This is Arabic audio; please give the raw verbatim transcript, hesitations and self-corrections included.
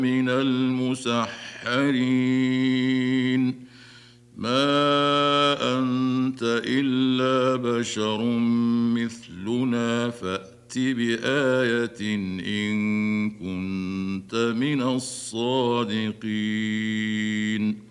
من المسحرين ما أنت إلا بشر مثلنا فأت بآية إن كنت من الصادقين